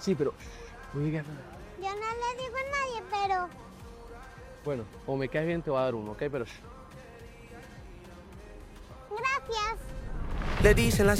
Sí, pero... Yo no le digo a nadie, pero... Bueno, o me caes bien, te voy a dar uno, ¿ok? Pero... Gracias. Le dicen la